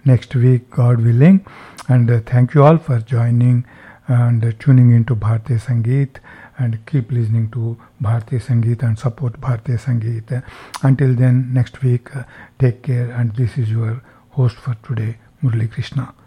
next week, God willing. And thank you all for joining and tuning into Bharatiya Sangeet, and keep listening to Bharatiya Sangeet and support Bharatiya Sangeet. Until then, next week, take care. And this is your host for today, Murali Krishna.